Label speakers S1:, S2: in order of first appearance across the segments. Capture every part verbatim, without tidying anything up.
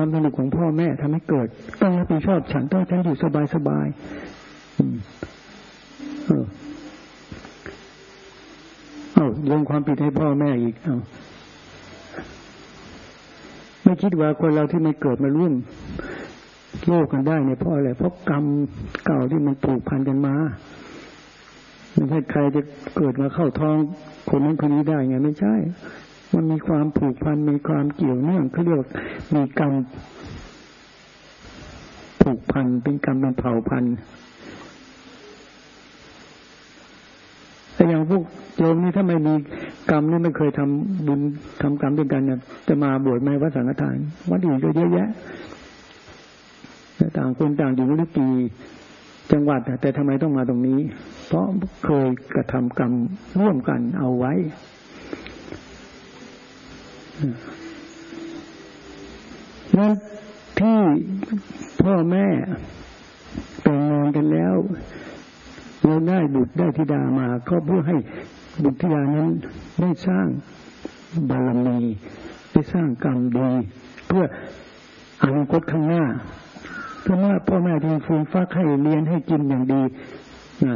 S1: ความสนุกของพ่อแม่ทำให้เกิดต้องรับผิดชอบฉันต้องฉันอยู่สบายสบายเออเอาโยนความผิดให้พ่อแม่อีกเอาไม่คิดว่าคนเราที่ไม่เกิดมาร่วมโลกกันได้เนี่ยเพราะอะไรเพราะกรรมเก่าที่มันผูกพันกันมาไม่ใช่ใครจะเกิดมาเข้าท้องคนนั้นคนนี้ได้ไงไม่ใช่มันมีความผูกพันมีความเกี่ยวเนื่องเขาเรียกมีกรรมผูกพันเป็นกรรมเป็นเผ่าพันธุ์แต่อย่างพวกโยมนี่ถ้าไม่มีกรรมนี่ไม่เคยทำบุญทำกรรมด้วยกันเนี่ยจะมาบวชไหมวัดสังฆทานวัดอื่นก็เยอะแยะต่างคนต่างอยู่ในปีจังหวัดแต่ทำไมต้องมาตรงนี้เพราะเคยกระทำกรรมร่วมกันเอาไว้นั้นที่พ่อแม่แต่งงานกันแล้วเราได้บุตรได้ธิดามาก็เพื่อให้บุตรธิดานั้นได้สร้างบารมีได้สร้างกรรมดีเพื่ออนาคตข้างหน้าเพราะว่าพ่อแม่ที่ฟูมฟักให้เรียนให้กินอย่างดีนะ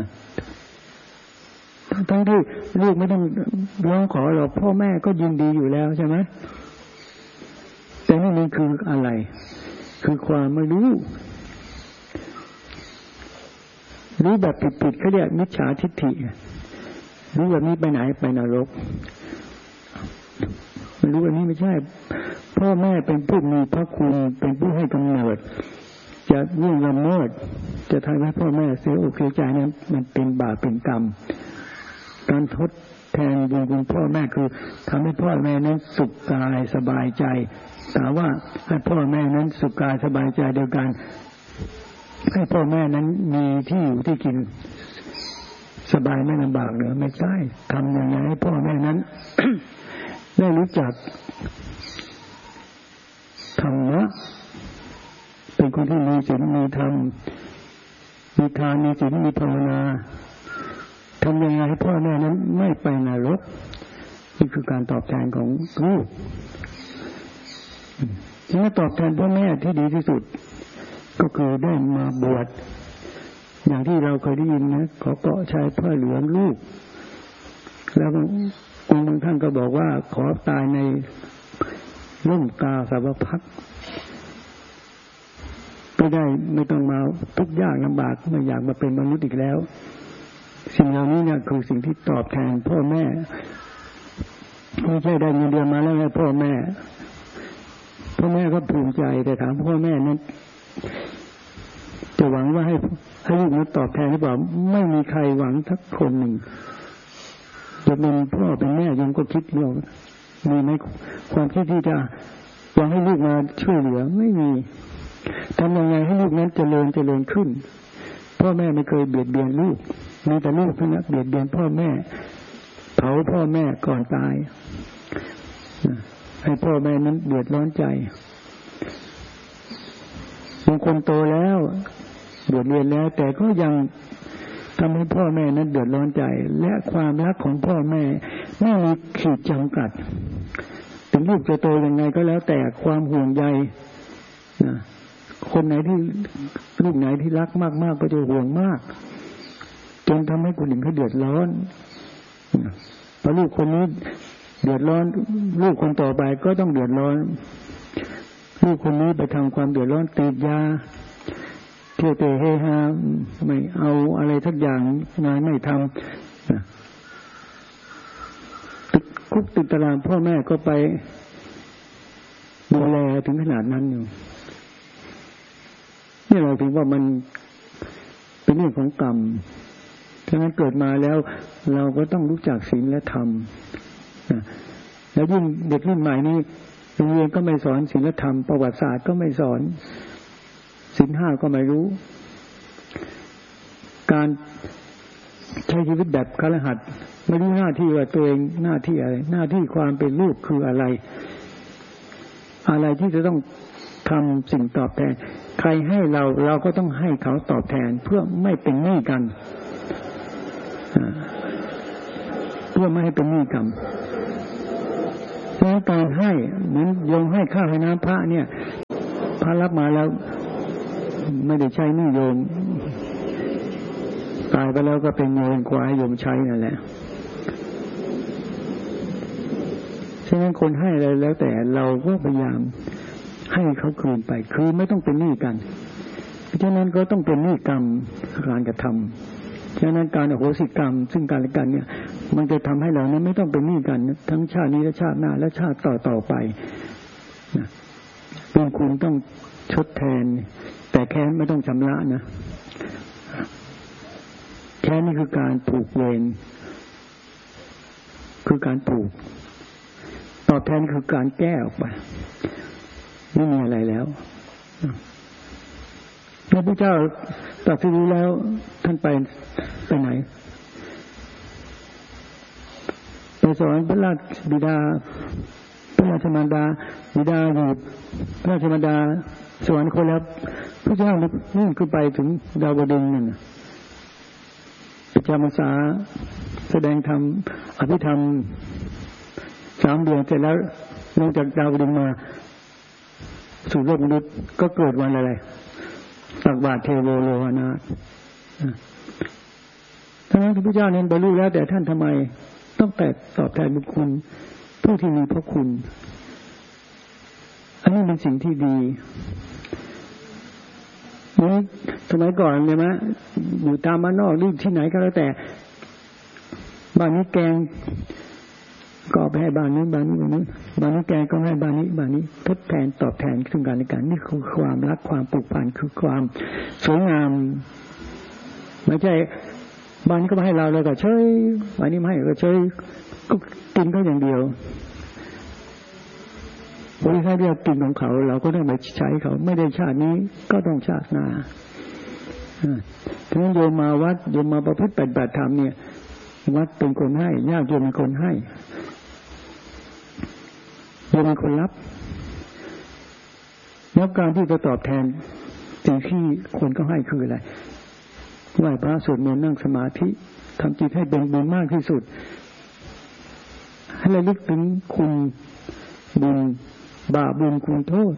S1: ทั้งที่ลูกไม่ต้องร้องขอหรอกพ่อแม่ก็ยินดีอยู่แล้วใช่ไหมแต่นี่มันคืออะไรคือความไม่รู้รู้แบบผิดๆเขาเรียกมิจฉาทิฏฐิรู้แบบนี้ไปไหนไปนรกรู้แบบนี้ไม่ใช่พ่อแม่เป็นผู้มีพระคุณเป็นผู้ให้กำเนิดจะยิ่งละเมิดจะทำให้พ่อแม่เสียอกเสียใจนั้นมันเป็นบาปเป็นกรรมการทดแทนบุญคุณพ่อแม่คือทำให้พ่อแม่นั้นสุขกายสบายใจแต่ว่าให้พ่อแม่นั้นสุขกายสบายใจเดียวกันให้พ่อแม่นั้นมีที่อยู่ที่กินสบายไม่ลำบากเหรือไม่ใช่ทำยังไงให้พ่อแม่นั้น ได้รู้จักธรรมะเป็นคนที่มีศีลมีธรรมมีทานมีศีลมีภาวนาทำยังไงให้พ่อแม่นั้นไม่ไปนรกนี่คือการตอบแทนของลูกที่ตอบแทนพ่อแม่ที่ดีที่สุดก็คือได้มาบวชอย่างที่เราเคยได้ยินนะขอเกาะชายผ้าเหลืองลูกแล้วองค์บางท่านก็บอกว่าขอตายในร่มกาสาวพักไม่ได้ไม่ต้องมาทุกข์ยากลำบากไม่อยากมาเป็นมนุษย์อีกแล้วสิ่งเหล่านี้เนี่ยคือสิ่งที่ตอบแทนพ่อแม่ไม่ใช่ได้เงินเดือนมาแล้วให้พ่อแม่พ่อแม่ก็ภูมิใจแต่ถามพ่อแม่นั้นจะหวังว่าให้ให้ลูกนั้นตอบแทนหรือเปล่าไม่มีใครหวังสักคนหนึ่งจะเป็นพ่อเป็นแม่ยังก็คิดเรื่องมีไหมความคิดที่จะหวังให้ลูกมาช่วยเหลือไม่มีทำยังไงให้ลูกนั้นเจริญเจริญขึ้นพ่อแม่ไม่เคยเบียดเบียนลูกมีแต่ลูกเท่านั้นเบียดเบียนพ่อแม่เผาพ่อแม่ก่อนตายให้พ่อแม่นั้นเดือดร้อนใจบางคนโตแล้วบวชเรียนแล้วแต่ก็ยังทำให้พ่อแม่นั้นเดือดร้อนใจและความรักของพ่อแม่ไม่มีขีดจำกัดถึงลูกจะโตยังไงก็แล้วแต่ความห่วงใยนะคนไหนที่ลูกไหนที่รักมากๆก็จะห่วงมากจนทำให้คนอื่นเขาเดือดร้อนพอลูกคนนี้เดือดร้อนลูกคนต่อไปก็ต้องเดือดร้อนลูกคนนี้ไปทำความเดือดร้อนติดยาเที่ยวเตะเฮฮาไม่เอาอะไรทักอย่างงานไม่ทำติดคุกติดตารางพ่อแม่ก็ไปดูแลถึงขนาดนั้นอยู่นี่เราถึงว่ามันเป็นเรื่องของกรรมฉะนั้นเกิดมาแล้วเราก็ต้องรู้จักศีลและธรรมแล้วยิ่งเด็กรุ่นใหม่นี้โรงเรียนก็ไม่สอนศีลธรรมประวัติศาสตร์ก็ไม่สอนศีลห้าก็ไม่รู้การใช้ชีวิตแบบคฤหัสถ์ไม่รู้หน้าที่ว่าตัวเองหน้าที่อะไรหน้าที่ความเป็นลูกคืออะไรอะไรที่จะต้องทำสิ่งตอบแทนใครให้เราเราก็ต้องให้เขาตอบแทนเพื่อไม่เป็นหนี้กันเพื่อไม่ให้เป็นหนี้กันเพราะการให้เหมือนโยมให้ข้าวให้น้ำพระเนี่ยพระรับมาแล้วไม่ได้ใช้นี่โยมตายไปแล้วก็เป็นเงินควายโยมใช้นั่นแหละฉะนั้นคนให้อะไรแล้วแต่เราก็พยายามให้เขาคืนไปคือไม่ต้องเป็นหนี้กันฉะนั้นก็ต้องเป็นหนี้กรรมการกระทำฉะนั้นการอโหสิกรรมซึ่งกันและกันเนี่ยมันจะทำให้เรานั้นไม่ต้องเป็นหนี้กันทั้งชาตินี้และชาติหน้าและชาติต่อต่อไปนะเป็นคุณต้องชดแทนแต่แค้นไม่ต้องชำระนะแค้นนี่คือการผูกเวรคือการผูกตอบแทนคือการแก้ออกไปไม่มีอะไรแล้วพระพุทธเจ้าตรัสรู้แล้วท่านไปไปไหนไปสอนพระราชบิดาพระราชมารดาบิดาอยู่พระราชมารดาสวรรคตแล้วพระเจ้านี่คือไปถึงดาวดึงส์นั่นประจำพรรษาแสดงธรรมอภิธรรมสามเดือนเสร็จแล้วลงจากดาวดึงส์มาสู่โลกมนุษย์ก็เกิดวันอะไรตักบาตรเทโวโลหนะทั้งนั้นพระพุทธเจ้าเน้นบรรลุแล้วแต่ท่านทำไมต้องแต่ตอบแทนบุญคุณผู้ที่มีพระคุณอันนี้เป็นสิ่งที่ดีนี่สมัยก่อนเนี่ยมะอยู่ตามบ้านนอกหรือที่ไหนก็แล้วแต่บ้านนี้แกงก็ไปให้บ้านนี้บ้านนี้บ้านนี้บ้านนี้แกงก็ให้บ้านนี้บ้านนี้ทดแทนตอบแทนซึ่งกันและกันนี่คือความรักความผูกพันคือความสวยงามไม่ใช่บ้านนี้ก็มาให้เราเลยก็เฉยบ้านนี้ไม่ให้ก็เฉยก็กินเขาอย่างเดียวบริษัทเรียกกินของเขาเราก็ต้องไปใช้เขาไม่ได้ชาตินี้ก็ต้องชาติหน้าถึงโยมมาวัดโยมมาประพฤติปฏิบัติธรรมเนี่ยวัดเป็นคนให้ญาติโยมเป็นคนให้โยมเป็นคนรับแล้วการที่จะตอบแทนสิ่งที่คนก็ให้คืออะไรไหว้พระสวดมนต์นั่งสมาธิทำจิตให้เป็นบุญมากที่สุดให้ระลึกถึงคุณบุญบาปบุญคุณโทษ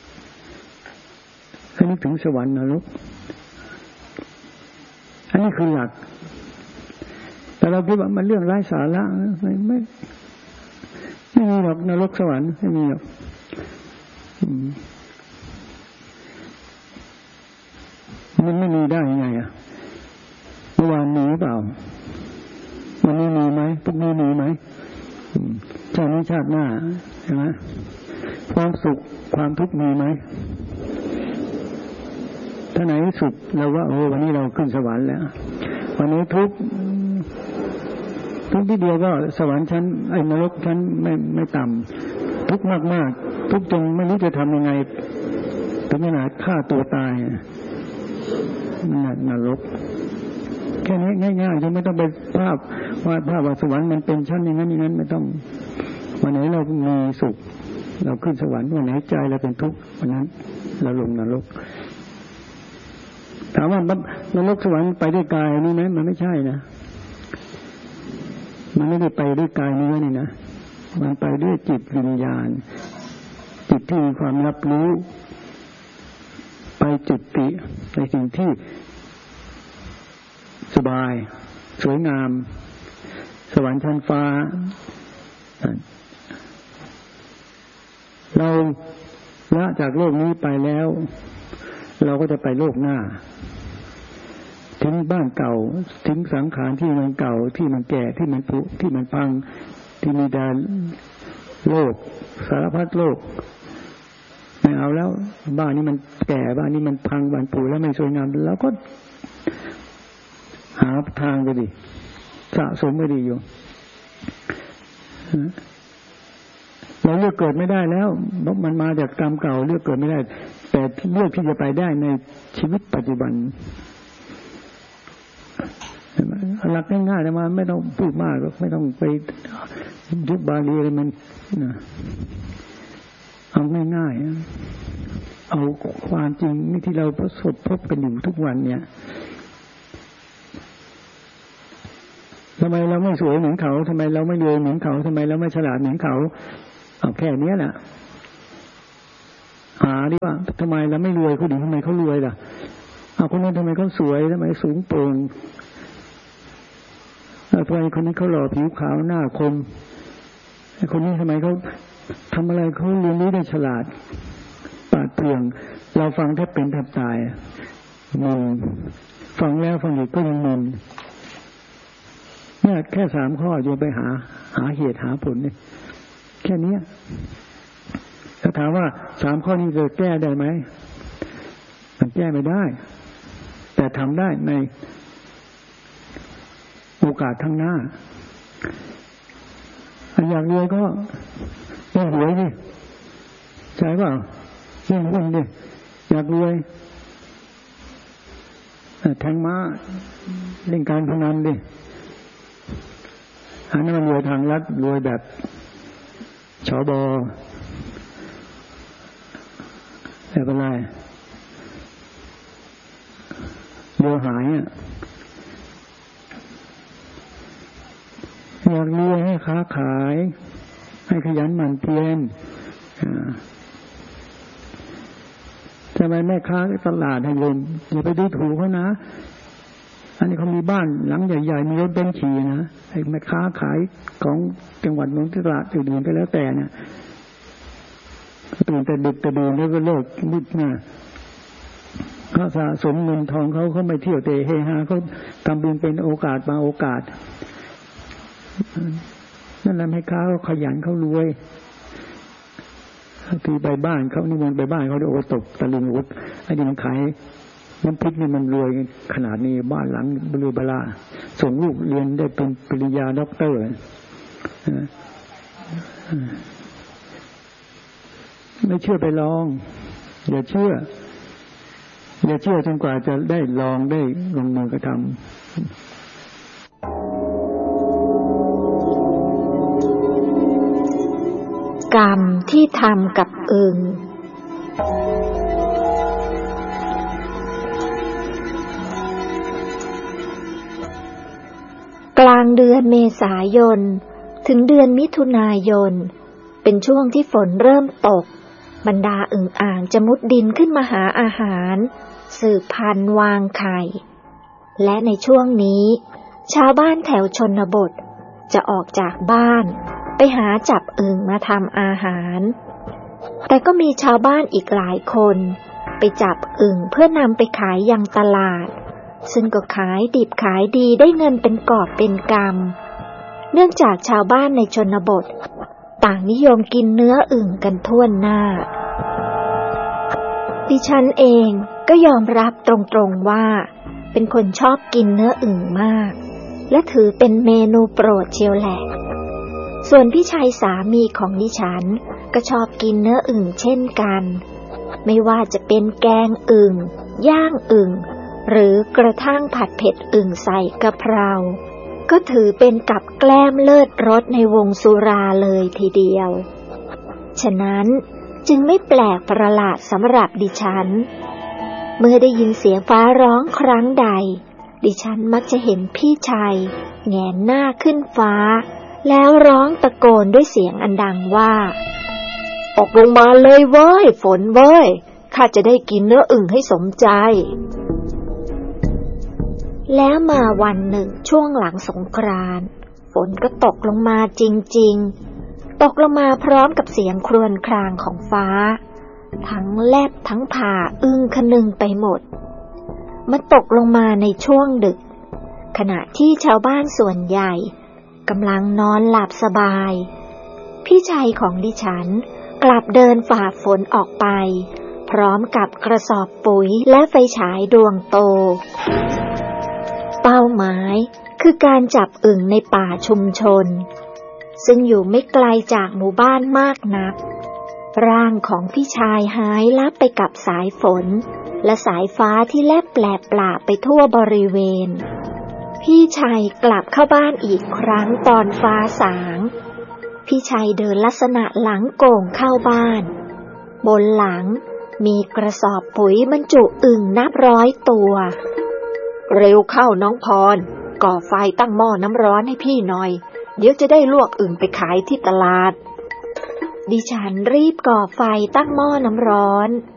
S1: ให้นึกถึงสวรรค์นรกอันนี้คือหลักแต่เราคิดว่ามันเรื่องไร้สาระไม่ไม่ไม่มีหรอกนรกสวรรค์ไม่มีหรอกมันไม่มีได้ยังไงอ่ะเมื่อวานมีหรือเปล่าวันนี้มีไหมพรุ่งนี้มีไหมชาตินี้ชาติหน้าใช่ไหมความสุขความทุกข์มีไหมถ้าไหนสุขเราว่าโอ้วันนี้เราขึ้นสวรรค์แล้ววันนี้ทุกข์ทุกข์ที่เดียวก็สวรรค์ชั้นไอ้นรกชั้นไม่ไม่ต่ำทุกข์มากมากทุกข์จนไม่รู้จะทำยังไงถึงขนาดฆ่าตัวตายนรกแค่นี้ง่ายๆจะไม่ต้องไปภาพวาดภาพว่าสวรรค์มันเป็นชั้นอย่างนั้นอย่างนั้นไม่ต้องวันไหนเรามีสุขเราขึ้นสวรรค์วันไหนใจเราเป็นทุกข์วันนั้นเราลงนรกถามว่านรกสวรรค์ไปด้วยกายนี่ไหมมันไม่ใช่นะมันไม่ได้ไปด้วยกายเนื้อนี่นะมันไปด้วยจิตวิญญาณจิตที่มีความรับรู้ไปจุติในสิ่งที่สบายสวยงามสวรรค์ชั้นฟ้าเราละจากโลกนี้ไปแล้วเราก็จะไปโลกหน้าทิ้งบ้านเก่าทิ้งสังขารที่มันเก่าที่มันแก่ที่มันผุที่มันพังที่มีแต่โลกสารพัดโลกไม่เอาแล้วบ้านนี้มันแก่บ้านนี้มันพังบ้านผุแล้วไม่สวยงามแล้วก็หาทางไปดิสะสมไปดิอยู่เราเลือกเกิดไม่ได้แล้วเพราะมันมาจากกรรมเก่าเลือกเกิดไม่ได้แต่เลือกที่จะไปได้ในชีวิตปัจจุบันหลักง่ายๆนะมาไม่ต้องพูดมากไม่ต้องไปยุบบาลีอะไรมันเอาง่ายๆเอาความจริงนี่ที่เราประสบพบกันอยู่ทุกวันเนี่ยทำไมเราไม่สวยเหมือนเขาทำไมเราไม่รวยเหมือนเขาทำไมเราไม่ฉลาดเหมือนเขาเอาแค่นี้แหละหาดิว่าทำไมเราไม่รวยคนอื่นทำไมเขารวยล่ะเอาคนนั้นทำไมเขาสวยทำไมสูงโปร่งทำไมคนนี้เขาหล่อผิวขาวหน้าคมไอ้คนนี้ทำไมเขาทำอะไรเขาเรียนรู้ได้ฉลาดปราดเปรื่องเราฟังแทบเป็นแทบตายมึนฟังแล้วฟังอีกก็ยังมึนเนี่ยแค่สามข้อโยมไปหาหาเหตุหาผลเนี่ยแค่นี้ถ้าถามว่าสามข้อนี้จะแก้ได้ไหมมันแก้ไม่ได้แต่ทำได้ในโอกาสข้างหน้าอยากรวยก็เล่นหวยดิใช่ป่ะเล่นหุ้นดิอยากรวยแทงม้าเล่นการพนันดิอันนั้นมันรวยทางลัดรวยแบบชบแบบอะไรเรือหายอ่ะอยากรวยให้ค้าขายให้ขยันหมั่นเพียรทำไมแม่ค้าตลาดให้ลมอย่าไปดูถูกเขานะอันนี้เขามีบ้านหลังใหญ่ๆมีรถเบนซ์ขี่นะไอ้แม่ค้าขายของจังหวัดนนทบุรีอื่นๆก็แล้วแต่เนี่ยตื่นแต่ดึกแต่ดื่นแล้วก็เลิกมืดนะเขาสะสมเงินทองเขาเขาไม่เที่ยวเตะเฮฮาเขาทำบุญเป็นโอกาสมาโอกาสนั่นแหละให้ค้าเขาขยันเขารวยทีไปบ้านเขานี่มันไปบ้านเขาโอ้ตกตะลึงอุดไอ้นี่มันขายน้ำพริกนี่มันรวยขนาดนี้บ้านหลังบลูบลาส่งลูกเรียนได้เป็นปริญญาด็อกเตอร์ไม่เชื่อไปลองอย่าเชื่ออย่าเชื่อจนกว่าจะได้ลองได้ลงมือกระทำ
S2: กรรมที่ทำกับอึ่งกลางเดือนเมษายนถึงเดือนมิถุนายนเป็นช่วงที่ฝนเริ่มตกบรรดาอึ่งอ่างจะมุดดินขึ้นมาหาอาหารสืบพันธุ์วางไข่และในช่วงนี้ชาวบ้านแถวชนบทจะออกจากบ้านไปหาจับอึ่งมาทำอาหารแต่ก็มีชาวบ้านอีกหลายคนไปจับอึ่งเพื่อนำไปขายยังตลาดซึ่งก็ขายดิบขายดีได้เงินเป็นกอบเป็นกำเนื่องจากชาวบ้านในชนบทต่างนิยมกินเนื้ออึ่งกันทั่วหน้าดิฉันเองก็ยอมรับตรงๆว่าเป็นคนชอบกินเนื้ออึ่งมากและถือเป็นเมนูโปรดเชียวแหละส่วนพี่ชายสามีของดิฉันก็ชอบกินเนื้ออึ่งเช่นกันไม่ว่าจะเป็นแกงอึ่งย่างอึ่งหรือกระทั่งผัดเผ็ดอึ่งใส่กะเพราก็ถือเป็นกับแกล้มเลิศรสในวงสุราเลยทีเดียวฉะนั้นจึงไม่แปลกประหลาดสำหรับดิฉันเมื่อได้ยินเสียงฟ้าร้องครั้งใดดิฉันมักจะเห็นพี่ชายแหงนหน้าขึ้นฟ้าแล้วร้องตะโกนด้วยเสียงอันดังว่าออกลงมาเลยเว้ยฝนเว้ยข้าจะได้กินเนื้ออึ่งให้สมใจแล้วมาวันหนึ่งช่วงหลังสงกรานต์ฝนก็ตกลงมาจริงๆตกลงมาพร้อมกับเสียงครวญครางของฟ้าทั้งแลบทั้งผ่าอึ้งคนึงไปหมดมันตกลงมาในช่วงดึกขณะที่ชาวบ้านส่วนใหญ่กำลังนอนหลับสบายพี่ชายของดิฉันกลับเดินฝ่าฝนออกไปพร้อมกับกระสอบปุ๋ยและไฟฉายดวงโตเป้าหมายคือการจับอึ่งในป่าชุมชนซึ่งอยู่ไม่ไกลจากหมู่บ้านมากนักร่างของพี่ชายหายลับไปกับสายฝนและสายฟ้าที่แลบแปลปลาไปทั่วบริเวณพี่ชายกลับเข้าบ้านอีกครั้งตอนฟ้าสางพี่ชายเดินลักษณะหลังโก่งเข้าบ้านบนหลังมีกระสอบปุ๋ยบรรจุอึ่งนับร้อยตัวเร็วเข้าน้องพรก่อไฟตั้งหม้อน้ำร้อนให้พี่หน่อยเดี๋ยวจะได้ลวกอึ่งไปขายที่ตลาดดิฉันรีบก่อไฟตั้งหม้อน้ำร้อน